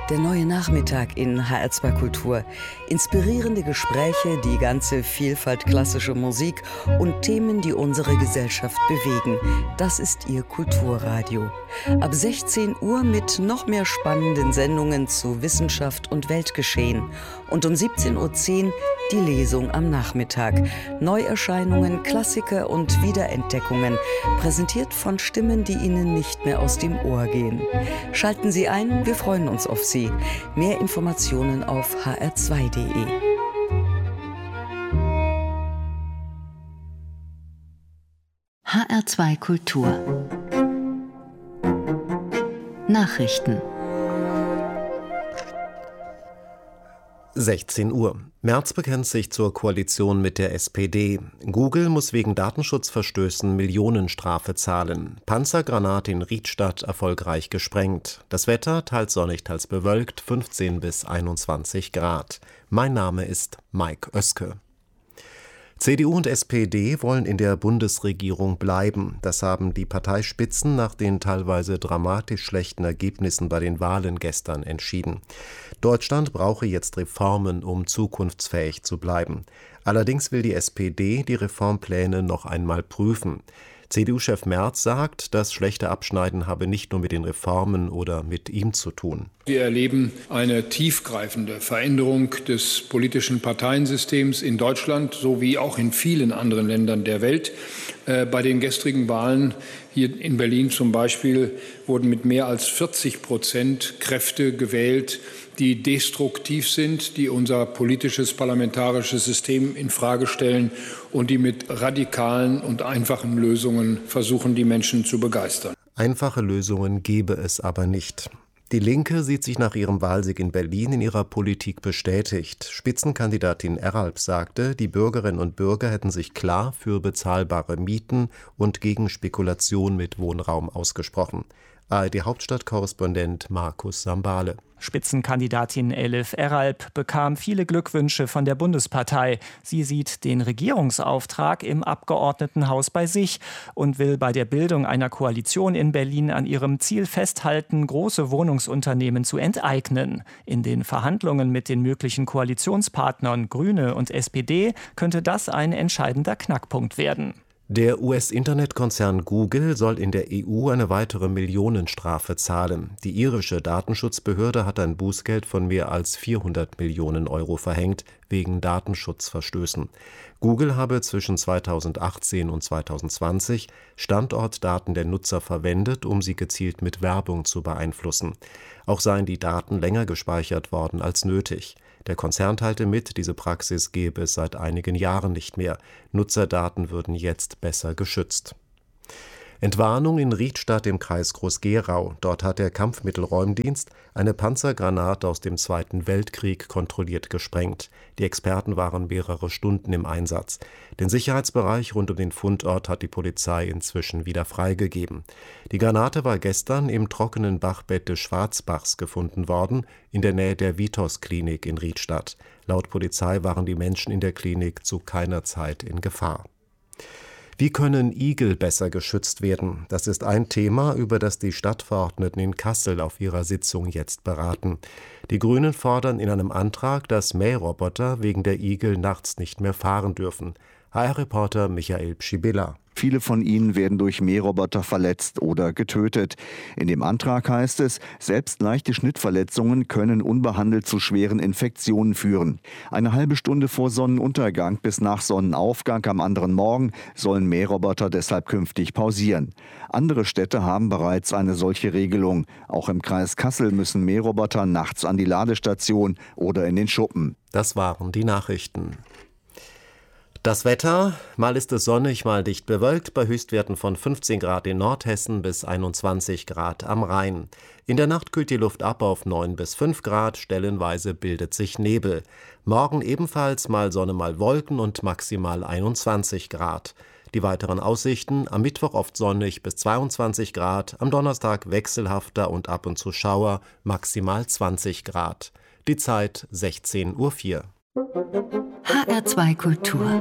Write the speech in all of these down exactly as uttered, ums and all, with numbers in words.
Der neue Nachmittag in H R zwei Kultur. Inspirierende Gespräche, die ganze Vielfalt klassischer Musik und Themen, die unsere Gesellschaft bewegen. Das ist Ihr Kulturradio. Ab sechzehn Uhr mit noch mehr spannenden Sendungen zu Wissenschaft und Weltgeschehen. Und um siebzehn Uhr zehn die Lesung am Nachmittag. Neuerscheinungen, Klassiker und Wiederentdeckungen. Präsentiert von Stimmen, die Ihnen nicht mehr aus dem Ohr gehen. Schalten Sie ein, wir freuen uns auf Sie. Mehr Informationen auf h r zwei punkt d e. H R zwei Kultur Nachrichten. sechzehn Uhr. Merz bekennt sich zur Koalition mit der S P D. Google muss wegen Datenschutzverstößen Millionenstrafe zahlen. Panzergranate in Riedstadt erfolgreich gesprengt. Das Wetter teils sonnig, teils bewölkt, fünfzehn bis einundzwanzig Grad. Mein Name ist Mike Oeske. C D U und S P D wollen in der Bundesregierung bleiben. Das haben die Parteispitzen nach den teilweise dramatisch schlechten Ergebnissen bei den Wahlen gestern entschieden. Deutschland brauche jetzt Reformen, um zukunftsfähig zu bleiben. Allerdings will die S P D die Reformpläne noch einmal prüfen. C D U-Chef Merz sagt, das schlechte Abschneiden habe nicht nur mit den Reformen oder mit ihm zu tun. Wir erleben eine tiefgreifende Veränderung des politischen Parteiensystems in Deutschland sowie auch in vielen anderen Ländern der Welt. Äh, bei den gestrigen Wahlen hier in Berlin zum Beispiel wurden mit mehr als vierzig Prozent Kräfte gewählt, die destruktiv sind, die unser politisches parlamentarisches System infrage stellen und die mit radikalen und einfachen Lösungen versuchen, die Menschen zu begeistern. Einfache Lösungen gebe es aber nicht. Die Linke sieht sich nach ihrem Wahlsieg in Berlin in ihrer Politik bestätigt. Spitzenkandidatin Eralp sagte, die Bürgerinnen und Bürger hätten sich klar für bezahlbare Mieten und gegen Spekulation mit Wohnraum ausgesprochen. A R D-Hauptstadtkorrespondent Markus Sambale. Spitzenkandidatin Elif Eralp bekam viele Glückwünsche von der Bundespartei. Sie sieht den Regierungsauftrag im Abgeordnetenhaus bei sich und will bei der Bildung einer Koalition in Berlin an ihrem Ziel festhalten, große Wohnungsunternehmen zu enteignen. In den Verhandlungen mit den möglichen Koalitionspartnern Grüne und S P D könnte das ein entscheidender Knackpunkt werden. Der U S-Internetkonzern Google soll in der E U eine weitere Millionenstrafe zahlen. Die irische Datenschutzbehörde hat ein Bußgeld von mehr als vierhundert Millionen Euro verhängt wegen Datenschutzverstößen. Google habe zwischen zweitausendachtzehn und zweitausendzwanzig Standortdaten der Nutzer verwendet, um sie gezielt mit Werbung zu beeinflussen. Auch seien die Daten länger gespeichert worden als nötig. Der Konzern teilte mit, diese Praxis gebe es seit einigen Jahren nicht mehr. Nutzerdaten würden jetzt besser geschützt. Entwarnung in Riedstadt im Kreis Groß-Gerau. Dort hat der Kampfmittelräumdienst eine Panzergranate aus dem Zweiten Weltkrieg kontrolliert gesprengt. Die Experten waren mehrere Stunden im Einsatz. Den Sicherheitsbereich rund um den Fundort hat die Polizei inzwischen wieder freigegeben. Die Granate war gestern im trockenen Bachbett des Schwarzbachs gefunden worden, in der Nähe der Vitos-Klinik in Riedstadt. Laut Polizei waren die Menschen in der Klinik zu keiner Zeit in Gefahr. Wie können Igel besser geschützt werden? Das ist ein Thema, über das die Stadtverordneten in Kassel auf ihrer Sitzung jetzt beraten. Die Grünen fordern in einem Antrag, dass Mähroboter wegen der Igel nachts nicht mehr fahren dürfen. H R-Reporter Michael Pschibilla. Viele von ihnen werden durch Mähroboter verletzt oder getötet. In dem Antrag heißt es, selbst leichte Schnittverletzungen können unbehandelt zu schweren Infektionen führen. Eine halbe Stunde vor Sonnenuntergang bis nach Sonnenaufgang am anderen Morgen sollen Mähroboter deshalb künftig pausieren. Andere Städte haben bereits eine solche Regelung. Auch im Kreis Kassel müssen Mähroboter nachts an die Ladestation oder in den Schuppen. Das waren die Nachrichten. Das Wetter, mal ist es sonnig, mal dicht bewölkt, bei Höchstwerten von fünfzehn Grad in Nordhessen bis einundzwanzig Grad am Rhein. In der Nacht kühlt die Luft ab auf neun bis fünf Grad, stellenweise bildet sich Nebel. Morgen ebenfalls mal Sonne, mal Wolken und maximal einundzwanzig Grad. Die weiteren Aussichten: am Mittwoch oft sonnig bis zweiundzwanzig Grad, am Donnerstag wechselhafter und ab und zu Schauer, maximal zwanzig Grad. Die Zeit sechzehn Uhr vier. H R zwei Kultur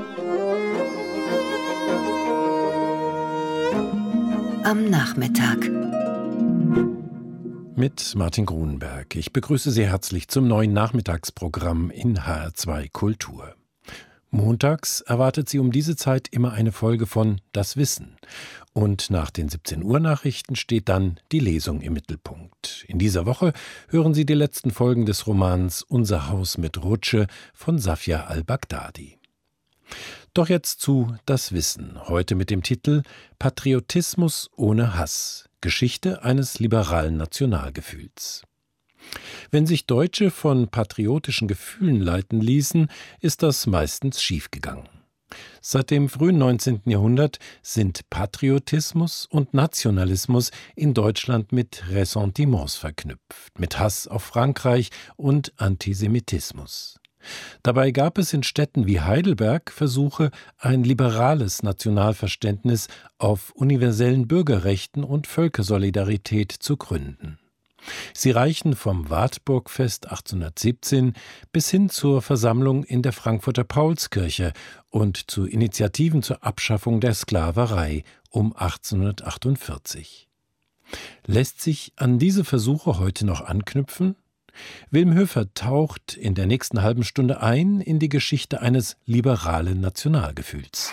am Nachmittag. mit Martin Grunenberg. Ich begrüße Sie herzlich zum neuen Nachmittagsprogramm in H R zwei Kultur. Montags erwartet Sie um diese Zeit immer eine Folge von Das Wissen. Und nach den siebzehn Uhr Nachrichten steht dann die Lesung im Mittelpunkt. In dieser Woche hören Sie die letzten Folgen des Romans Unser Haus mit Rutsche von Safia al-Baghdadi. Doch jetzt zu Das Wissen, heute mit dem Titel Patriotismus ohne Hass. Geschichte eines liberalen Nationalgefühls. Wenn sich Deutsche von patriotischen Gefühlen leiten ließen, ist das meistens schiefgegangen. Seit dem frühen neunzehnten Jahrhundert sind Patriotismus und Nationalismus in Deutschland mit Ressentiments verknüpft, mit Hass auf Frankreich und Antisemitismus. Dabei gab es in Städten wie Heidelberg Versuche, ein liberales Nationalverständnis auf universellen Bürgerrechten und Völkersolidarität zu gründen. Sie reichen vom Wartburgfest achtzehnhundertsiebzehn bis hin zur Versammlung in der Frankfurter Paulskirche und zu Initiativen zur Abschaffung der Sklaverei um achtzehnhundertachtundvierzig. Lässt sich an diese Versuche heute noch anknüpfen? Wilm Höfer taucht in der nächsten halben Stunde ein in die Geschichte eines liberalen Nationalgefühls.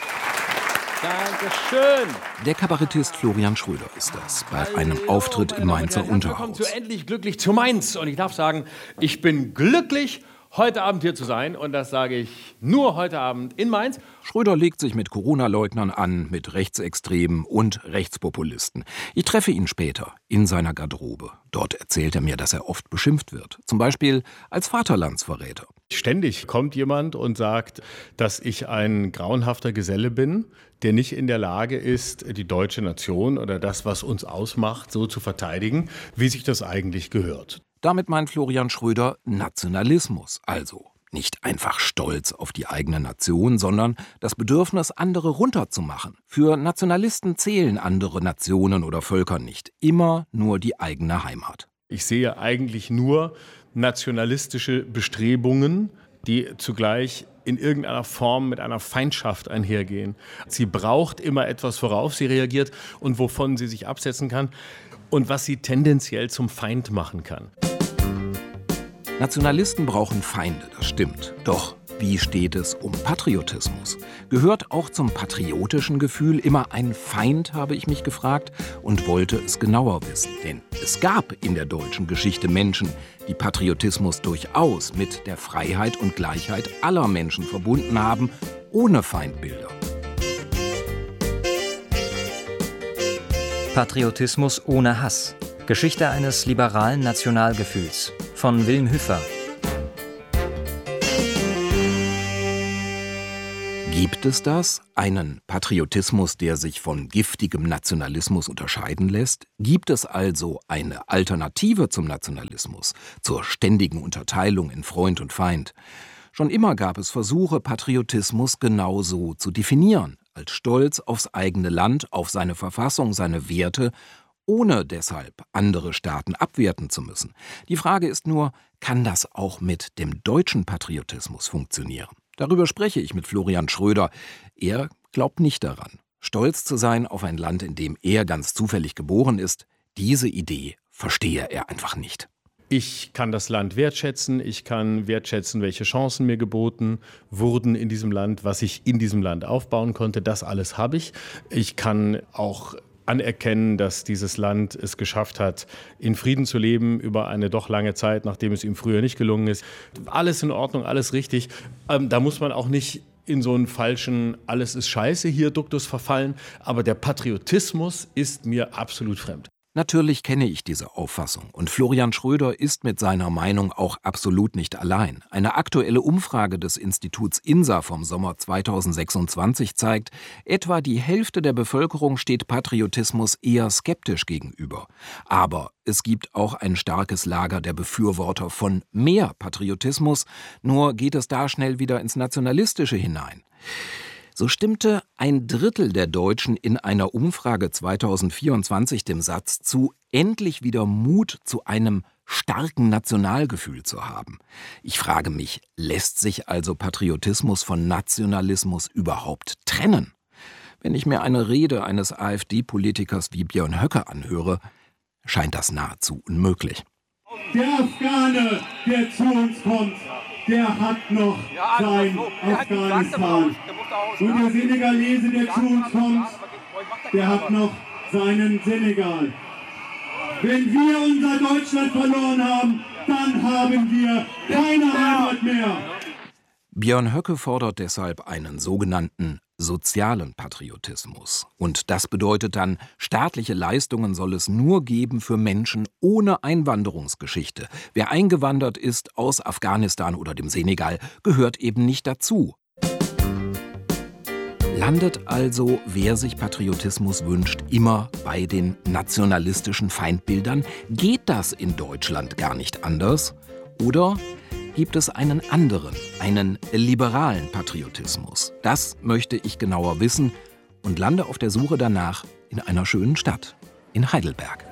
Dankeschön. Der Kabarettist Florian Schröder ist das, bei einem Auftritt im Mainzer Unterhaus. Willkommen zu Endlich glücklich zu Mainz. Und ich darf sagen, ich bin glücklich, heute Abend hier zu sein. Und das sage ich nur heute Abend in Mainz. Schröder legt sich mit Corona-Leugnern an, mit Rechtsextremen und Rechtspopulisten. Ich treffe ihn später in seiner Garderobe. Dort erzählt er mir, dass er oft beschimpft wird. Zum Beispiel als Vaterlandsverräter. Ständig kommt jemand und sagt, dass ich ein grauenhafter Geselle bin, der nicht in der Lage ist, die deutsche Nation oder das, was uns ausmacht, so zu verteidigen, wie sich das eigentlich gehört. Damit meint Florian Schröder Nationalismus, also nicht einfach Stolz auf die eigene Nation, sondern das Bedürfnis, andere runterzumachen. Für Nationalisten zählen andere Nationen oder Völker nicht, immer nur die eigene Heimat. Ich sehe eigentlich nur nationalistische Bestrebungen, die zugleich in irgendeiner Form mit einer Feindschaft einhergehen. Sie braucht immer etwas, worauf sie reagiert und wovon sie sich absetzen kann und was sie tendenziell zum Feind machen kann. Nationalisten brauchen Feinde, das stimmt. Doch wie steht es um Patriotismus? Gehört auch zum patriotischen Gefühl immer ein Feind, habe ich mich gefragt und wollte es genauer wissen. Denn es gab in der deutschen Geschichte Menschen, die Patriotismus durchaus mit der Freiheit und Gleichheit aller Menschen verbunden haben, ohne Feindbilder. Patriotismus ohne Hass. Geschichte eines liberalen Nationalgefühls von Wilm Höfer. Gibt es das? Einen Patriotismus, der sich von giftigem Nationalismus unterscheiden lässt? Gibt es also eine Alternative zum Nationalismus, zur ständigen Unterteilung in Freund und Feind? Schon immer gab es Versuche, Patriotismus genau so zu definieren, als Stolz aufs eigene Land, auf seine Verfassung, seine Werte, ohne deshalb andere Staaten abwerten zu müssen. Die Frage ist nur, kann das auch mit dem deutschen Patriotismus funktionieren? Darüber spreche ich mit Florian Schröder. Er glaubt nicht daran. Stolz zu sein auf ein Land, in dem er ganz zufällig geboren ist, diese Idee verstehe er einfach nicht. Ich kann das Land wertschätzen, ich kann wertschätzen, welche Chancen mir geboten wurden in diesem Land, was ich in diesem Land aufbauen konnte, das alles habe ich. Ich kann auch anerkennen, dass dieses Land es geschafft hat, in Frieden zu leben über eine doch lange Zeit, nachdem es ihm früher nicht gelungen ist. Alles in Ordnung, alles richtig. Ähm, da muss man auch nicht in so einen falschen Alles ist scheiße hier Duktus verfallen. Aber der Patriotismus ist mir absolut fremd. Natürlich kenne ich diese Auffassung und Florian Schröder ist mit seiner Meinung auch absolut nicht allein. Eine aktuelle Umfrage des Instituts INSA vom Sommer zweitausendsechsundzwanzig zeigt, etwa die Hälfte der Bevölkerung steht Patriotismus eher skeptisch gegenüber. Aber es gibt auch ein starkes Lager der Befürworter von mehr Patriotismus, nur geht es da schnell wieder ins Nationalistische hinein. So stimmte ein Drittel der Deutschen in einer Umfrage zweitausendvierundzwanzig dem Satz zu, endlich wieder Mut zu einem starken Nationalgefühl zu haben. Ich frage mich, lässt sich also Patriotismus von Nationalismus überhaupt trennen? Wenn ich mir eine Rede eines AfD-Politikers wie Björn Höcke anhöre, scheint das nahezu unmöglich. Der Afghane, der zu uns kommt, der hat noch sein Afghanistan. Und der Senegalese, der zu uns kommt, der hat noch seinen Senegal. Wenn wir unser Deutschland verloren haben, dann haben wir keine Heimat mehr. Björn Höcke fordert deshalb einen sogenannten sozialen Patriotismus. Und das bedeutet dann, staatliche Leistungen soll es nur geben für Menschen ohne Einwanderungsgeschichte. Wer eingewandert ist aus Afghanistan oder dem Senegal, gehört eben nicht dazu. Landet also, wer sich Patriotismus wünscht, immer bei den nationalistischen Feindbildern? Geht das in Deutschland gar nicht anders? Oder gibt es einen anderen, einen liberalen Patriotismus? Das möchte ich genauer wissen und lande auf der Suche danach in einer schönen Stadt, in Heidelberg.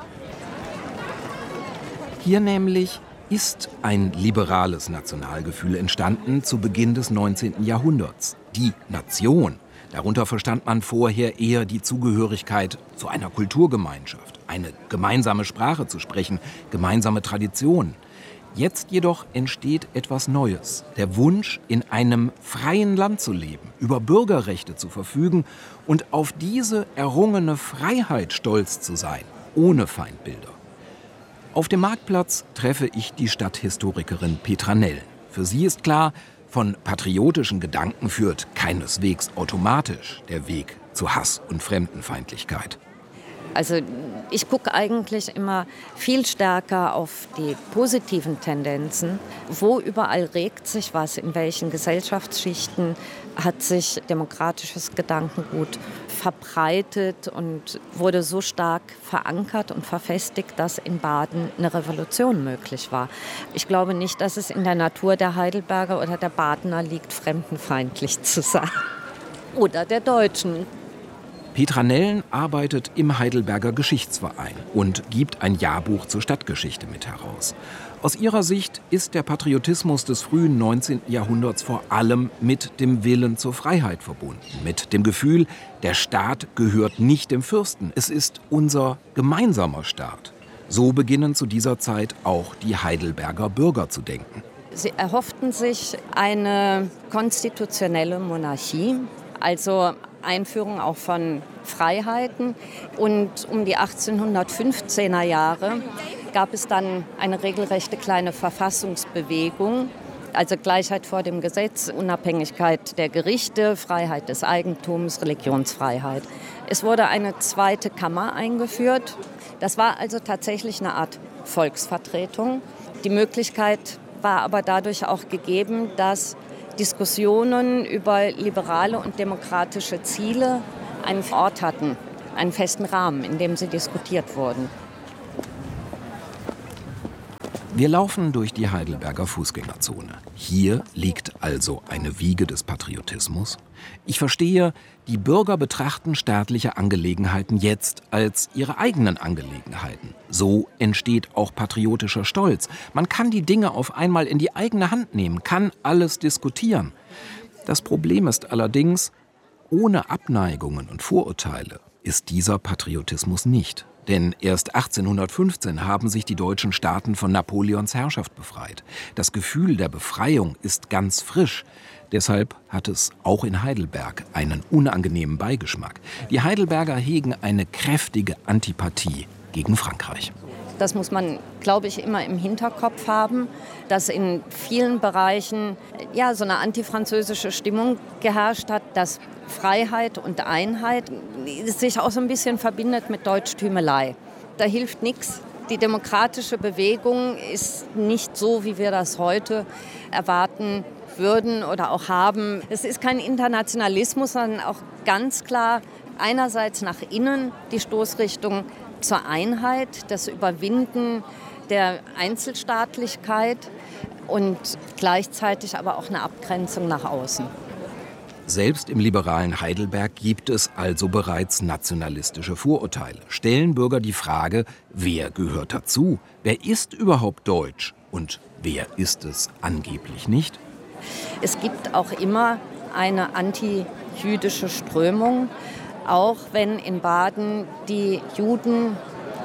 Hier nämlich ist ein liberales Nationalgefühl entstanden zu Beginn des neunzehnten Jahrhunderts. Die Nation. Darunter verstand man vorher eher die Zugehörigkeit zu einer Kulturgemeinschaft, eine gemeinsame Sprache zu sprechen, gemeinsame Traditionen. Jetzt jedoch entsteht etwas Neues. Der Wunsch, in einem freien Land zu leben, über Bürgerrechte zu verfügen und auf diese errungene Freiheit stolz zu sein, ohne Feindbilder. Auf dem Marktplatz treffe ich die Stadthistorikerin Petra Nell. Für sie ist klar, von patriotischen Gedanken führt keineswegs automatisch der Weg zu Hass und Fremdenfeindlichkeit. Also ich gucke eigentlich immer viel stärker auf die positiven Tendenzen. Wo überall regt sich was, in welchen Gesellschaftsschichten hat sich demokratisches Gedankengut verbreitet und wurde so stark verankert und verfestigt, dass in Baden eine Revolution möglich war. Ich glaube nicht, dass es in der Natur der Heidelberger oder der Badener liegt, fremdenfeindlich zu sein. Oder der Deutschen. Petra Nellen arbeitet im Heidelberger Geschichtsverein und gibt ein Jahrbuch zur Stadtgeschichte mit heraus. Aus ihrer Sicht ist der Patriotismus des frühen neunzehnten Jahrhunderts vor allem mit dem Willen zur Freiheit verbunden, mit dem Gefühl, der Staat gehört nicht dem Fürsten, es ist unser gemeinsamer Staat. So beginnen zu dieser Zeit auch die Heidelberger Bürger zu denken. Sie erhofften sich eine konstitutionelle Monarchie, also Einführung auch von Freiheiten. Und um die achtzehnhundertfünfzehner Jahre gab es dann eine regelrechte kleine Verfassungsbewegung, also Gleichheit vor dem Gesetz, Unabhängigkeit der Gerichte, Freiheit des Eigentums, Religionsfreiheit. Es wurde eine zweite Kammer eingeführt. Das war also tatsächlich eine Art Volksvertretung. Die Möglichkeit war aber dadurch auch gegeben, dass Diskussionen über liberale und demokratische Ziele einen Ort hatten, einen festen Rahmen, in dem sie diskutiert wurden. Wir laufen durch die Heidelberger Fußgängerzone. Hier liegt also eine Wiege des Patriotismus. Ich verstehe, die Bürger betrachten staatliche Angelegenheiten jetzt als ihre eigenen Angelegenheiten. So entsteht auch patriotischer Stolz. Man kann die Dinge auf einmal in die eigene Hand nehmen, kann alles diskutieren. Das Problem ist allerdings, ohne Abneigungen und Vorurteile ist dieser Patriotismus nicht. Denn erst achtzehnhundertfünfzehn haben sich die deutschen Staaten von Napoleons Herrschaft befreit. Das Gefühl der Befreiung ist ganz frisch. Deshalb hat es auch in Heidelberg einen unangenehmen Beigeschmack. Die Heidelberger hegen eine kräftige Antipathie gegen Frankreich. Das muss man, glaube ich, immer im Hinterkopf haben, dass in vielen Bereichen ja, so eine antifranzösische Stimmung geherrscht hat, dass Freiheit und Einheit sich auch so ein bisschen verbindet mit Deutschtümelei. Da hilft nichts. Die demokratische Bewegung ist nicht so, wie wir das heute erwarten würden oder auch haben. Es ist kein Internationalismus, sondern auch ganz klar einerseits nach innen die Stoßrichtung zur Einheit, das Überwinden der Einzelstaatlichkeit und gleichzeitig aber auch eine Abgrenzung nach außen. Selbst im liberalen Heidelberg gibt es also bereits nationalistische Vorurteile. Stellen Bürger die Frage, wer gehört dazu? Wer ist überhaupt deutsch? Und wer ist es angeblich nicht? Es gibt auch immer eine antijüdische Strömung, auch wenn in Baden die Juden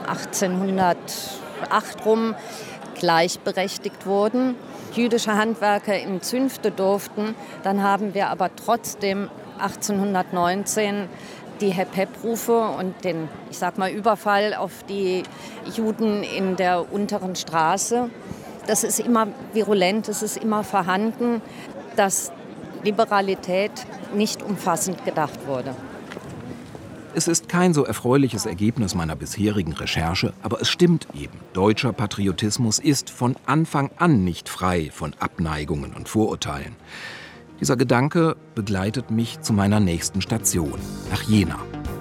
achtzehnhundertacht rum gleichberechtigt wurden. Jüdische Handwerker in Zünfte durften. Dann haben wir aber trotzdem achtzehnhundertneunzehn die Hep-Hep-Rufe und den, ich sag mal, Überfall auf die Juden in der unteren Straße. Das ist immer virulent, das ist immer vorhanden, dass Liberalität nicht umfassend gedacht wurde. Es ist kein so erfreuliches Ergebnis meiner bisherigen Recherche, aber es stimmt eben. Deutscher Patriotismus ist von Anfang an nicht frei von Abneigungen und Vorurteilen. Dieser Gedanke begleitet mich zu meiner nächsten Station, nach Jena.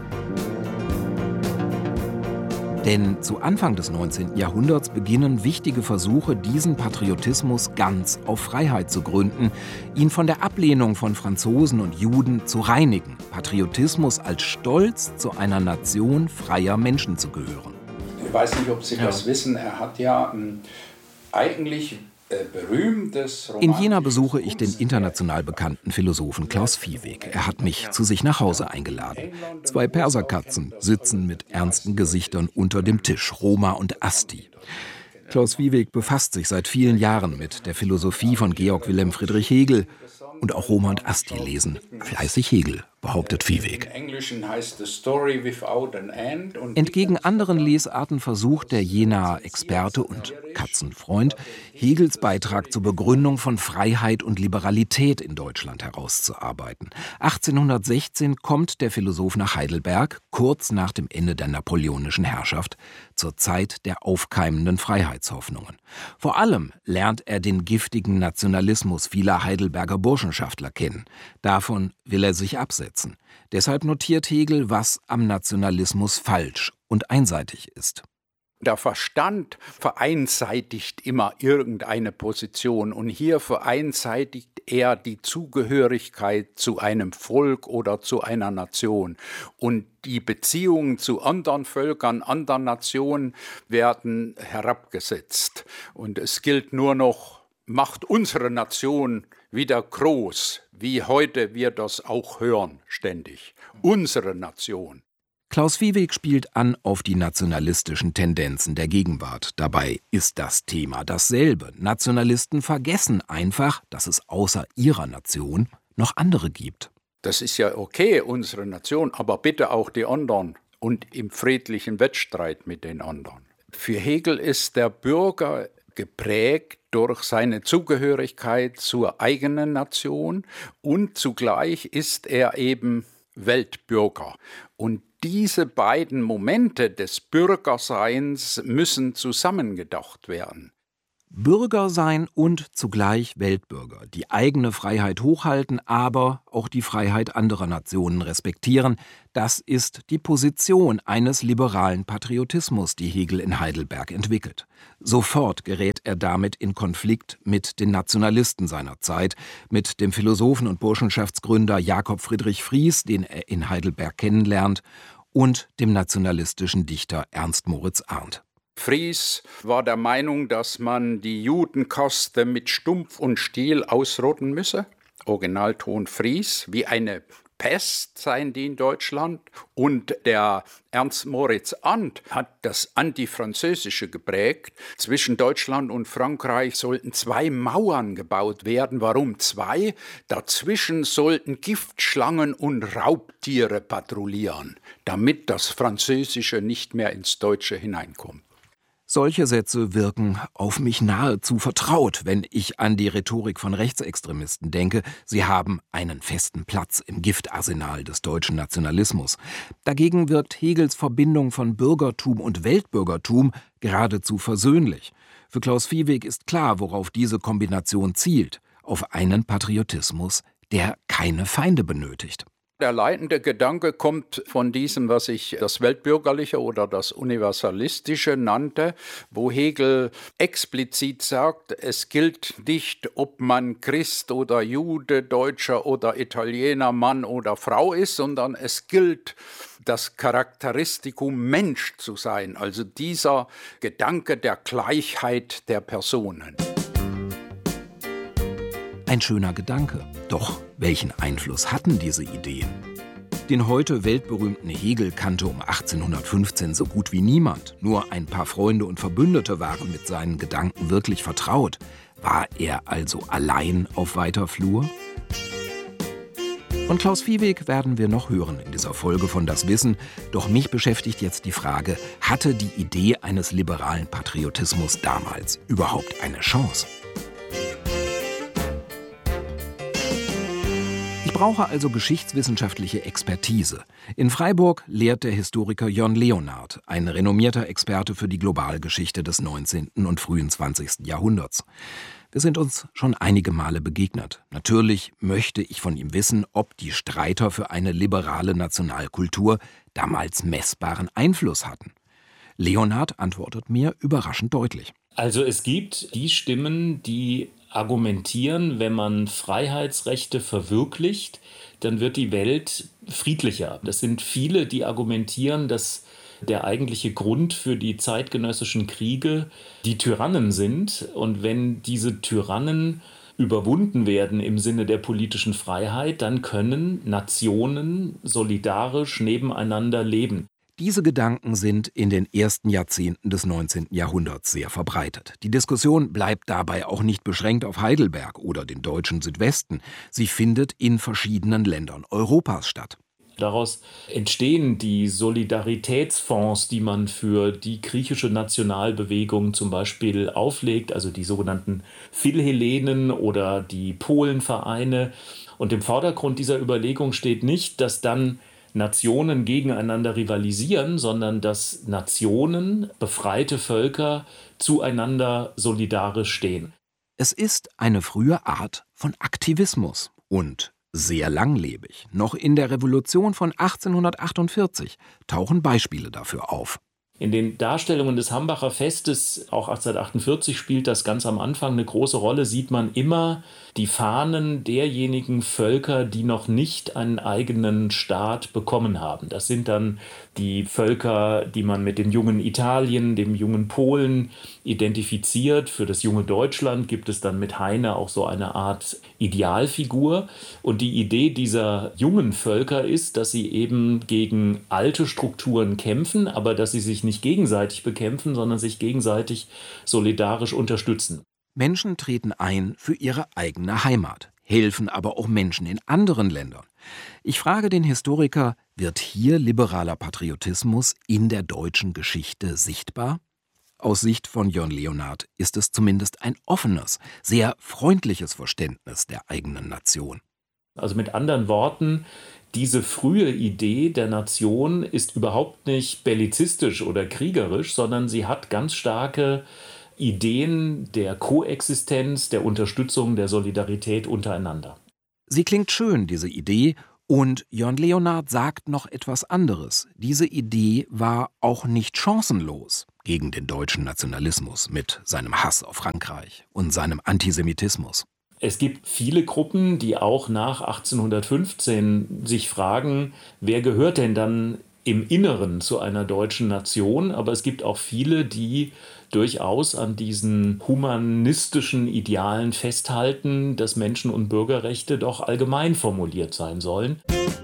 Denn zu Anfang des neunzehnten Jahrhunderts beginnen wichtige Versuche, diesen Patriotismus ganz auf Freiheit zu gründen, ihn von der Ablehnung von Franzosen und Juden zu reinigen, Patriotismus als Stolz, zu einer Nation freier Menschen zu gehören. Ich weiß nicht, ob Sie ja. das wissen, er hat ja ähm, eigentlich äh, berühmtes... In Jena besuche ich den international bekannten Philosophen Klaus Viehweg. Er hat mich zu sich nach Hause eingeladen. Zwei Perserkatzen sitzen mit ernsten Gesichtern unter dem Tisch, Roma und Asti. Klaus Viehweg befasst sich seit vielen Jahren mit der Philosophie von Georg Wilhelm Friedrich Hegel. Und auch Roma und Asti lesen fleißig Hegel, behauptet Viehweg. Im Englischen heißt es Story without an end. Entgegen anderen Lesarten versucht der Jenaer Experte und Katzenfreund, Hegels Beitrag zur Begründung von Freiheit und Liberalität in Deutschland herauszuarbeiten. achtzehnhundertsechzehn kommt der Philosoph nach Heidelberg, kurz nach dem Ende der napoleonischen Herrschaft, zur Zeit der aufkeimenden Freiheitshoffnungen. Vor allem lernt er den giftigen Nationalismus vieler Heidelberger Burschenschaftler kennen. Davon will er sich absetzen. Deshalb notiert Hegel, was am Nationalismus falsch und einseitig ist. Der Verstand vereinseitigt immer irgendeine Position und hier vereinseitigt er die Zugehörigkeit zu einem Volk oder zu einer Nation. Und die Beziehungen zu anderen Völkern, anderen Nationen werden herabgesetzt. Und es gilt nur noch, macht unsere Nation wieder groß, wie heute wir das auch hören ständig. Unsere Nation. Klaus Viehweg spielt an auf die nationalistischen Tendenzen der Gegenwart. Dabei ist das Thema dasselbe. Nationalisten vergessen einfach, dass es außer ihrer Nation noch andere gibt. Das ist ja okay, unsere Nation, aber bitte auch die anderen und im friedlichen Wettstreit mit den anderen. Für Hegel ist der Bürger geprägt durch seine Zugehörigkeit zur eigenen Nation und zugleich ist er eben Weltbürger. Und diese beiden Momente des Bürgerseins müssen zusammengedacht werden. Bürger sein und zugleich Weltbürger, die eigene Freiheit hochhalten, aber auch die Freiheit anderer Nationen respektieren, das ist die Position eines liberalen Patriotismus, die Hegel in Heidelberg entwickelt. Sofort gerät er damit in Konflikt mit den Nationalisten seiner Zeit, mit dem Philosophen und Burschenschaftsgründer Jakob Friedrich Fries, den er in Heidelberg kennenlernt, und dem nationalistischen Dichter Ernst Moritz Arndt. Fries war der Meinung, dass man die Judenkaste mit Stumpf und Stiel ausrotten müsse. Originalton Fries, wie eine Pest seien die in Deutschland. Und der Ernst Moritz Arndt hat das Antifranzösische geprägt. Zwischen Deutschland und Frankreich sollten zwei Mauern gebaut werden. Warum zwei? Dazwischen sollten Giftschlangen und Raubtiere patrouillieren, damit das Französische nicht mehr ins Deutsche hineinkommt. Solche Sätze wirken auf mich nahezu vertraut, wenn ich an die Rhetorik von Rechtsextremisten denke. Sie haben einen festen Platz im Giftarsenal des deutschen Nationalismus. Dagegen wirkt Hegels Verbindung von Bürgertum und Weltbürgertum geradezu versöhnlich. Für Klaus Viehweg ist klar, worauf diese Kombination zielt: auf einen Patriotismus, der keine Feinde benötigt. Der leitende Gedanke kommt von diesem, was ich das Weltbürgerliche oder das Universalistische nannte, wo Hegel explizit sagt, es gilt nicht, ob man Christ oder Jude, Deutscher oder Italiener, Mann oder Frau ist, sondern es gilt, das Charakteristikum Mensch zu sein, also dieser Gedanke der Gleichheit der Personen. Ein schöner Gedanke. Doch welchen Einfluss hatten diese Ideen? Den heute weltberühmten Hegel kannte um achtzehnhundertfünfzehn so gut wie niemand. Nur ein paar Freunde und Verbündete waren mit seinen Gedanken wirklich vertraut. War er also allein auf weiter Flur? Von Klaus Viehweg werden wir noch hören in dieser Folge von Das Wissen. Doch mich beschäftigt jetzt die Frage, hatte die Idee eines liberalen Patriotismus damals überhaupt eine Chance? Ich brauche also geschichtswissenschaftliche Expertise. In Freiburg lehrt der Historiker Jörn Leonhard, ein renommierter Experte für die Globalgeschichte des neunzehnten und frühen zwanzigsten Jahrhunderts. Wir sind uns schon einige Male begegnet. Natürlich möchte ich von ihm wissen, ob die Streiter für eine liberale Nationalkultur damals messbaren Einfluss hatten. Leonhard antwortet mir überraschend deutlich. Also es gibt die Stimmen, die argumentieren, wenn man Freiheitsrechte verwirklicht, dann wird die Welt friedlicher. Das sind viele, die argumentieren, dass der eigentliche Grund für die zeitgenössischen Kriege die Tyrannen sind. Und wenn diese Tyrannen überwunden werden im Sinne der politischen Freiheit, dann können Nationen solidarisch nebeneinander leben. Diese Gedanken sind in den ersten Jahrzehnten des neunzehnten Jahrhunderts sehr verbreitet. Die Diskussion bleibt dabei auch nicht beschränkt auf Heidelberg oder den deutschen Südwesten. Sie findet in verschiedenen Ländern Europas statt. Daraus entstehen die Solidaritätsfonds, die man für die griechische Nationalbewegung zum Beispiel auflegt, also die sogenannten Philhellenen oder die Polenvereine. Und im Vordergrund dieser Überlegung steht nicht, dass dann Nationen gegeneinander rivalisieren, sondern dass Nationen, befreite Völker, zueinander solidarisch stehen. Es ist eine frühe Art von Aktivismus und sehr langlebig. Noch in der Revolution von achtzehnhundertachtundvierzig tauchen Beispiele dafür auf. In den Darstellungen des Hambacher Festes, auch achtzehnhundertachtundvierzig spielt das ganz am Anfang eine große Rolle, sieht man immer die Fahnen derjenigen Völker, die noch nicht einen eigenen Staat bekommen haben. Das sind dann die Völker, die man mit dem jungen Italien, dem jungen Polen identifiziert. Für das junge Deutschland gibt es dann mit Heine auch so eine Art Idealfigur. Und die Idee dieser jungen Völker ist, dass sie eben gegen alte Strukturen kämpfen, aber dass sie sich nicht gegenseitig bekämpfen, sondern sich gegenseitig solidarisch unterstützen. Menschen treten ein für ihre eigene Heimat, helfen aber auch Menschen in anderen Ländern. Ich frage den Historiker, wird hier liberaler Patriotismus in der deutschen Geschichte sichtbar? Aus Sicht von Jörn Leonhard ist es zumindest ein offenes, sehr freundliches Verständnis der eigenen Nation. Also mit anderen Worten, diese frühe Idee der Nation ist überhaupt nicht bellizistisch oder kriegerisch, sondern sie hat ganz starke Ideen der Koexistenz, der Unterstützung, der Solidarität untereinander. Sie klingt schön, diese Idee, und Jörn Leonhard sagt noch etwas anderes. Diese Idee war auch nicht chancenlos gegen den deutschen Nationalismus mit seinem Hass auf Frankreich und seinem Antisemitismus. Es gibt viele Gruppen, die auch nach achtzehnhundertfünfzehn sich fragen, wer gehört denn dann im Inneren zu einer deutschen Nation? Aber es gibt auch viele, die durchaus an diesen humanistischen Idealen festhalten, dass Menschen- und Bürgerrechte doch allgemein formuliert sein sollen.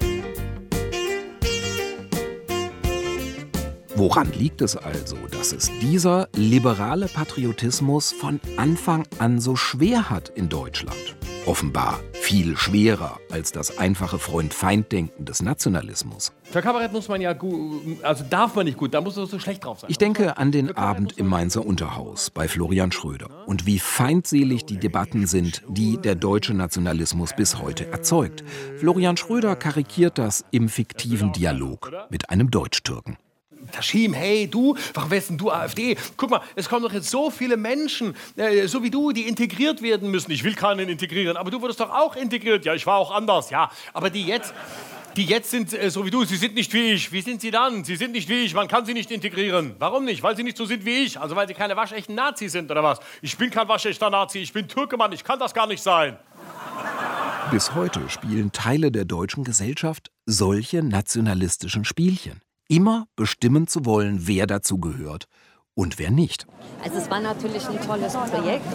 Woran liegt es also, dass es dieser liberale Patriotismus von Anfang an so schwer hat in Deutschland? Offenbar viel schwerer als das einfache Freund-Feind-Denken des Nationalismus. Für Kabarett muss man ja gut, also darf man nicht gut, da muss man so schlecht drauf sein. Ich denke an den Abend im Mainzer Unterhaus bei Florian Schröder und wie feindselig die Debatten sind, die der deutsche Nationalismus bis heute erzeugt. Florian Schröder karikiert das im fiktiven Dialog mit einem Deutsch-Türken. Taschim, hey, du, warum wärst denn du AfD? Guck mal, es kommen doch jetzt so viele Menschen, äh, so wie du, die integriert werden müssen. Ich will keinen integrieren, aber du wurdest doch auch integriert. Ja, ich war auch anders, ja. Aber die jetzt, die jetzt sind äh, so wie du, sie sind nicht wie ich. Wie sind sie dann? Sie sind nicht wie ich, man kann sie nicht integrieren. Warum nicht? Weil sie nicht so sind wie ich. Also weil sie keine waschechten Nazis sind, oder was? Ich bin kein waschechter Nazi, ich bin Türkemann, ich kann das gar nicht sein. Bis heute spielen Teile der deutschen Gesellschaft solche nationalistischen Spielchen. Immer bestimmen zu wollen, wer dazu gehört und wer nicht. Also es war natürlich ein tolles Projekt,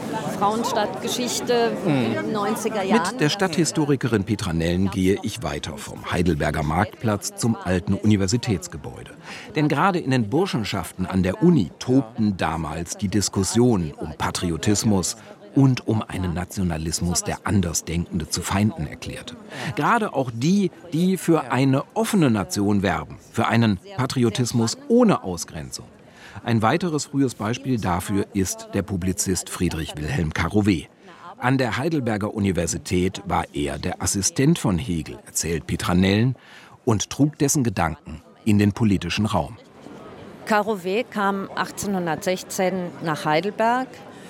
Frauenstadtgeschichte in den neunziger Jahren. Mit der Stadthistorikerin Petra Nellen gehe ich weiter vom Heidelberger Marktplatz zum alten Universitätsgebäude. Denn gerade in den Burschenschaften an der Uni tobten damals die Diskussionen um Patriotismus und um einen Nationalismus, der Andersdenkende zu Feinden erklärte. Gerade auch die, die für eine offene Nation werben, für einen Patriotismus ohne Ausgrenzung. Ein weiteres frühes Beispiel dafür ist der Publizist Friedrich Wilhelm Carouet. An der Heidelberger Universität war er der Assistent von Hegel, erzählt Petra Nellen, und trug dessen Gedanken in den politischen Raum. Carouet kam achtzehnhundertsechzehn nach Heidelberg.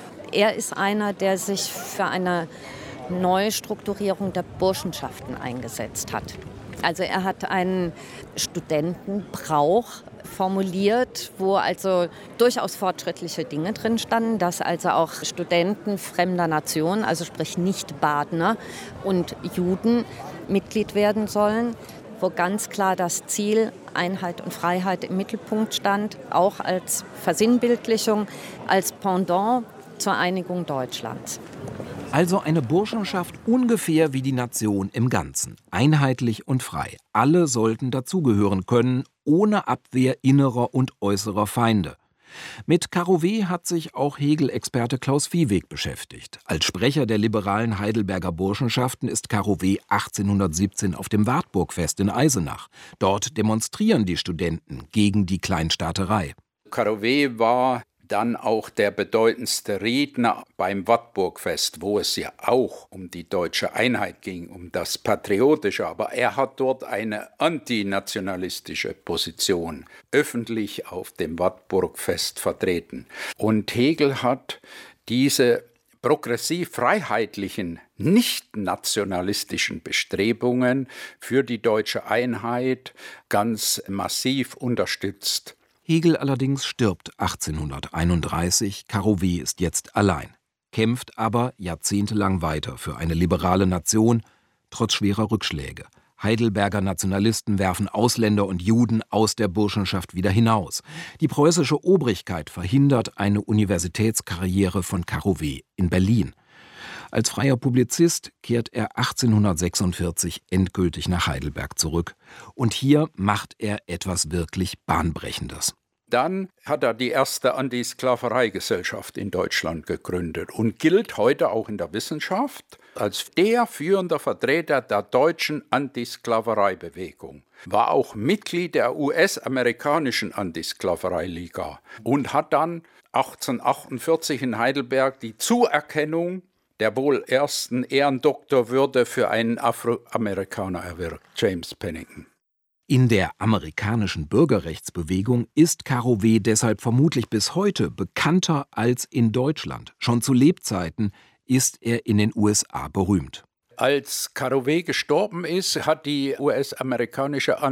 Er ist einer, der sich für eine Neustrukturierung der Burschenschaften eingesetzt hat. Also er hat einen Studentenbrauch formuliert, wo also durchaus fortschrittliche Dinge drin standen, dass also auch Studenten fremder Nationen, also sprich Nicht-Badener und Juden, Mitglied werden sollen, wo ganz klar das Ziel Einheit und Freiheit im Mittelpunkt stand, auch als Versinnbildlichung, als Pendant zur Einigung Deutschlands. Also eine Burschenschaft ungefähr wie die Nation im Ganzen, einheitlich und frei. Alle sollten dazugehören können, ohne Abwehr innerer und äußerer Feinde. Mit Carouet hat sich auch Hegel-Experte Klaus Viehweg beschäftigt. Als Sprecher der liberalen Heidelberger Burschenschaften ist Carouet achtzehnhundertsiebzehn auf dem Wartburgfest in Eisenach. Dort demonstrieren die Studenten gegen die Kleinstaaterei. Carouet war dann auch der bedeutendste Redner beim Wartburgfest, wo es ja auch um die deutsche Einheit ging, um das Patriotische. Aber er hat dort eine antinationalistische Position öffentlich auf dem Wartburgfest vertreten. Und Hegel hat diese progressiv-freiheitlichen, nicht-nationalistischen Bestrebungen für die deutsche Einheit ganz massiv unterstützt. Hegel allerdings stirbt achtzehnhunderteinunddreißig, Carouet ist jetzt allein, kämpft aber jahrzehntelang weiter für eine liberale Nation, trotz schwerer Rückschläge. Heidelberger Nationalisten werfen Ausländer und Juden aus der Burschenschaft wieder hinaus. Die preußische Obrigkeit verhindert eine Universitätskarriere von Carouet in Berlin. Als freier Publizist kehrt er achtzehnhundertsechsundvierzig endgültig nach Heidelberg zurück. Und hier macht er etwas wirklich Bahnbrechendes. Dann hat er die erste Antisklavereigesellschaft in Deutschland gegründet und gilt heute auch in der Wissenschaft als der führende Vertreter der deutschen Antisklavereibewegung. War auch Mitglied der U S-amerikanischen Antisklavereiliga und hat dann achtzehnhundertachtundvierzig in Heidelberg die Zuerkennung der wohl ersten Ehrendoktorwürde für einen Afroamerikaner erwirkt, James Pennington. In der amerikanischen Bürgerrechtsbewegung ist Carouet deshalb vermutlich bis heute bekannter als in Deutschland. Schon zu Lebzeiten ist er in den U S A berühmt. Als Carouet gestorben ist, hat die U S-amerikanische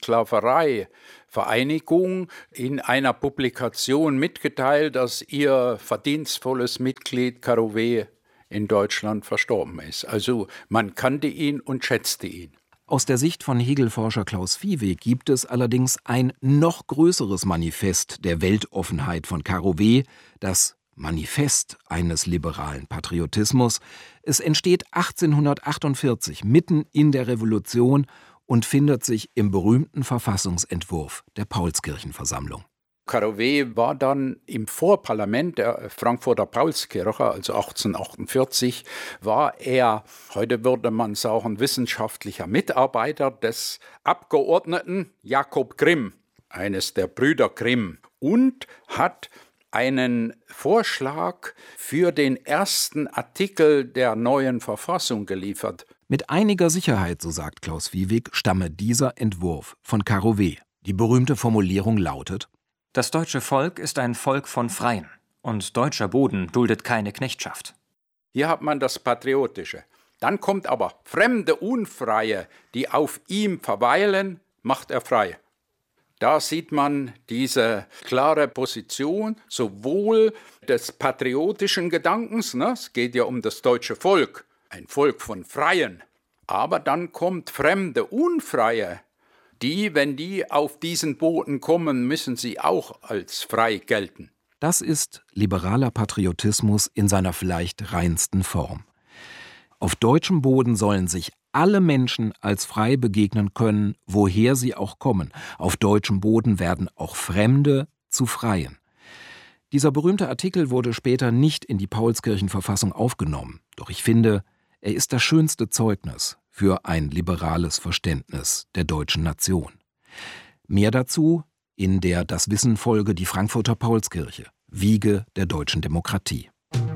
Antisklaverei-Vereinigung in einer Publikation mitgeteilt, dass ihr verdienstvolles Mitglied Carouet in Deutschland verstorben ist. Also man kannte ihn und schätzte ihn. Aus der Sicht von Hegel-Forscher Klaus Viehweg gibt es allerdings ein noch größeres Manifest der Weltoffenheit von Carouet, das Manifest eines liberalen Patriotismus. Es entsteht achtzehnhundertachtundvierzig mitten in der Revolution und findet sich im berühmten Verfassungsentwurf der Paulskirchenversammlung. Carouet war dann im Vorparlament der Frankfurter Paulskirche, also achtzehnhundertachtundvierzig, war er, heute würde man sagen, wissenschaftlicher Mitarbeiter des Abgeordneten Jakob Grimm, eines der Brüder Grimm, und hat einen Vorschlag für den ersten Artikel der neuen Verfassung geliefert. Mit einiger Sicherheit, so sagt Klaus Viehweg, stamme dieser Entwurf von Carouet. Die berühmte Formulierung lautet: Das deutsche Volk ist ein Volk von Freien, und deutscher Boden duldet keine Knechtschaft. Hier hat man das Patriotische. Dann kommt aber fremde Unfreie, die auf ihm verweilen, macht er frei. Da sieht man diese klare Position sowohl des patriotischen Gedankens, ne? Es geht ja um das deutsche Volk, ein Volk von Freien. Aber dann kommt fremde Unfreie, Die, wenn die auf diesen Boden kommen, müssen sie auch als frei gelten. Das ist liberaler Patriotismus in seiner vielleicht reinsten Form. Auf deutschem Boden sollen sich alle Menschen als frei begegnen können, woher sie auch kommen. Auf deutschem Boden werden auch Fremde zu Freien. Dieser berühmte Artikel wurde später nicht in die Paulskirchenverfassung aufgenommen. Doch ich finde, er ist das schönste Zeugnis für ein liberales Verständnis der deutschen Nation. Mehr dazu in der Das Wissen-Folge Die Frankfurter Paulskirche, Wiege der deutschen Demokratie.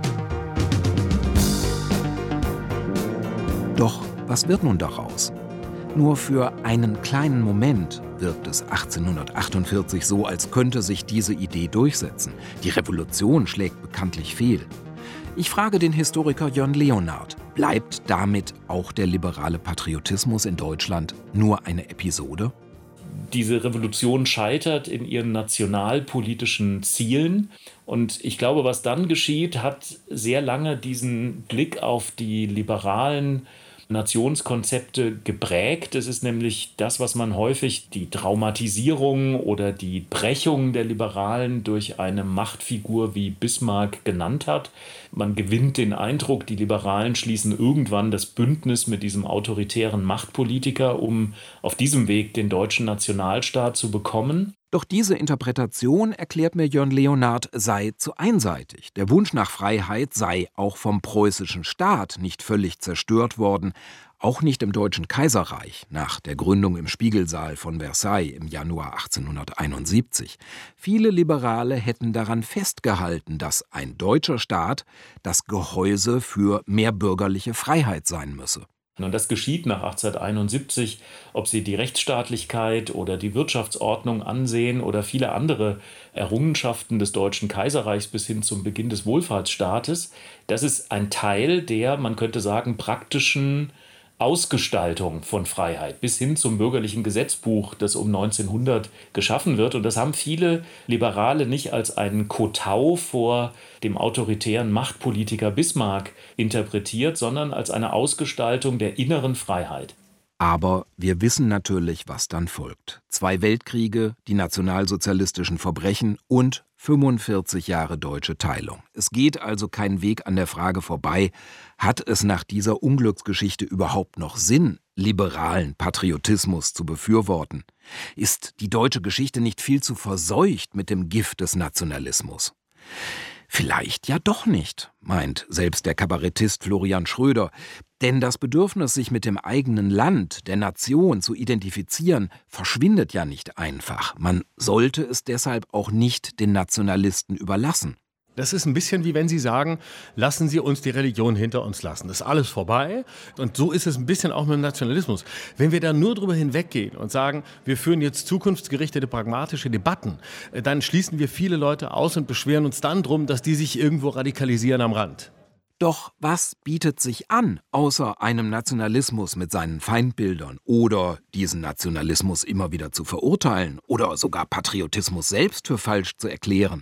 Doch was wird nun daraus? Nur für einen kleinen Moment wirkt es achtzehnhundertachtundvierzig so, als könnte sich diese Idee durchsetzen. Die Revolution schlägt bekanntlich fehl. Ich frage den Historiker Jörn Leonhard, bleibt damit auch der liberale Patriotismus in Deutschland nur eine Episode? Diese Revolution scheitert in ihren nationalpolitischen Zielen. Und ich glaube, was dann geschieht, hat sehr lange diesen Blick auf die liberalen Nationskonzepte geprägt. Es ist nämlich das, was man häufig die Traumatisierung oder die Brechung der Liberalen durch eine Machtfigur wie Bismarck genannt hat. Man gewinnt den Eindruck, die Liberalen schließen irgendwann das Bündnis mit diesem autoritären Machtpolitiker, um auf diesem Weg den deutschen Nationalstaat zu bekommen. Doch diese Interpretation, erklärt mir Jörn Leonhard, sei zu einseitig. Der Wunsch nach Freiheit sei auch vom preußischen Staat nicht völlig zerstört worden, auch nicht im Deutschen Kaiserreich nach der Gründung im Spiegelsaal von Versailles im Januar achtzehnhunderteinundsiebzig. Viele Liberale hätten daran festgehalten, dass ein deutscher Staat das Gehäuse für mehr bürgerliche Freiheit sein müsse. Und das geschieht nach achtzehnhunderteinundsiebzig, ob Sie die Rechtsstaatlichkeit oder die Wirtschaftsordnung ansehen oder viele andere Errungenschaften des Deutschen Kaiserreichs bis hin zum Beginn des Wohlfahrtsstaates. Das ist ein Teil der, man könnte sagen, praktischen Ausgestaltung von Freiheit bis hin zum bürgerlichen Gesetzbuch, das um neunzehnhundert geschaffen wird. Und das haben viele Liberale nicht als einen Kotau vor dem autoritären Machtpolitiker Bismarck interpretiert, sondern als eine Ausgestaltung der inneren Freiheit. Aber wir wissen natürlich, was dann folgt. Zwei Weltkriege, die nationalsozialistischen Verbrechen und fünfundvierzig Jahre deutsche Teilung. Es geht also kein Weg an der Frage vorbei, hat es nach dieser Unglücksgeschichte überhaupt noch Sinn, liberalen Patriotismus zu befürworten? Ist die deutsche Geschichte nicht viel zu verseucht mit dem Gift des Nationalismus? Vielleicht ja doch nicht, meint selbst der Kabarettist Florian Schröder. Denn das Bedürfnis, sich mit dem eigenen Land, der Nation zu identifizieren, verschwindet ja nicht einfach. Man sollte es deshalb auch nicht den Nationalisten überlassen. Das ist ein bisschen wie wenn Sie sagen, lassen Sie uns die Religion hinter uns lassen. Das ist alles vorbei. Und so ist es ein bisschen auch mit dem Nationalismus. Wenn wir da nur drüber hinweggehen und sagen, wir führen jetzt zukunftsgerichtete, pragmatische Debatten, dann schließen wir viele Leute aus und beschweren uns dann drum, dass die sich irgendwo radikalisieren am Rand. Doch was bietet sich an, außer einem Nationalismus mit seinen Feindbildern oder diesen Nationalismus immer wieder zu verurteilen oder sogar Patriotismus selbst für falsch zu erklären?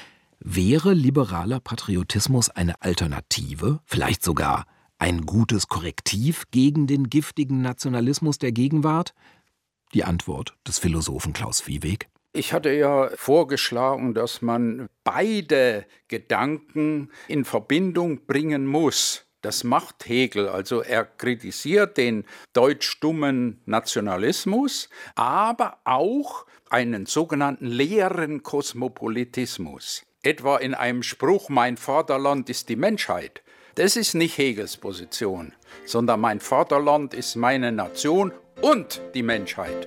Wäre liberaler Patriotismus eine Alternative, vielleicht sogar ein gutes Korrektiv gegen den giftigen Nationalismus der Gegenwart? Die Antwort des Philosophen Klaus Viehweg. Ich hatte ja vorgeschlagen, dass man beide Gedanken in Verbindung bringen muss. Das macht Hegel. Also er kritisiert den deutschstummen Nationalismus, aber auch einen sogenannten leeren Kosmopolitismus. Etwa in einem Spruch, mein Vaterland ist die Menschheit. Das ist nicht Hegels Position, sondern mein Vaterland ist meine Nation und die Menschheit.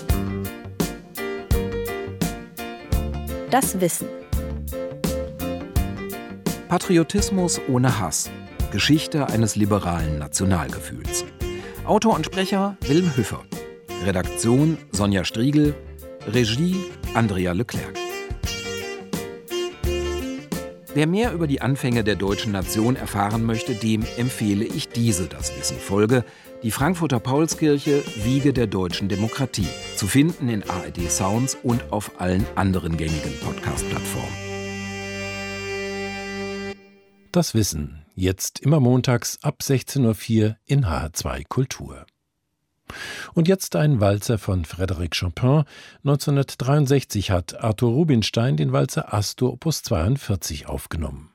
Das Wissen. Patriotismus ohne Hass. Geschichte eines liberalen Nationalgefühls. Autor und Sprecher Wilm Hüffer. Redaktion Sonja Striegel. Regie Andrea Leclerc. Wer mehr über die Anfänge der deutschen Nation erfahren möchte, dem empfehle ich diese Das Wissen-Folge, die Frankfurter Paulskirche, Wiege der deutschen Demokratie, zu finden in A R D Sounds und auf allen anderen gängigen Podcast-Plattformen. Das Wissen, jetzt immer montags ab sechzehn Uhr vier in H R zwei Kultur. Und jetzt ein Walzer von Frédéric Chopin. neunzehnhundertdreiundsechzig hat Arthur Rubinstein den Walzer Astor Opus zweiundvierzig aufgenommen.